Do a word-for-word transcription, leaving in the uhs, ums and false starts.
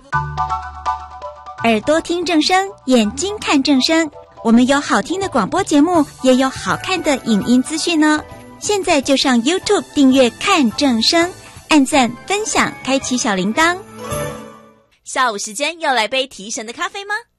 耳朵听正声，眼睛看正声，我们有好听的广播节目，也有好看的影音资讯哦。现在就上 YouTube 订阅看正声，按赞分享，开启小铃铛。 下午时间要来杯提神的咖啡吗？